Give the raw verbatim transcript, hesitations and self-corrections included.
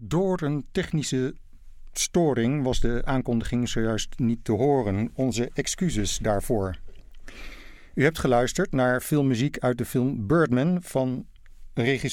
Door een technische storing was de aankondiging zojuist niet te horen. Onze excuses daarvoor. U hebt geluisterd naar filmmuziek uit de film Birdman van regisseur